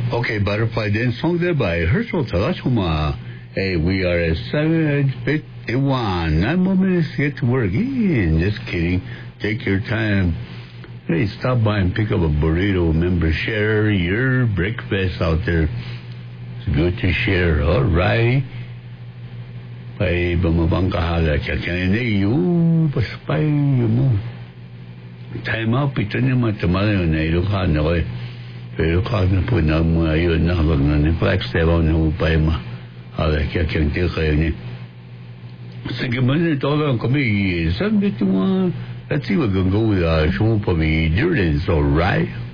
Okay, Butterfly Dance song there by Herschel Talachuma. Hey, we are at 7:51. 9 more minutes to get to work. Just kidding. Take your time. Hey, stop by and pick up a burrito. Remember, share your breakfast out there. It's good to share. All right. Ay, bumabang kahala. Kakaneyo, paspay mo. Time out, ito niya matamala yun. Nailukan ako eh. Pero kaya po na mga yun, nakabag na ni Flex, tayo na upay mo. Alay, kaya kaya kayo niya. Sige man, ito lang kami. Sabi ito mga, let's see, we're gonna go with Shumo Pami Jordan's, all right?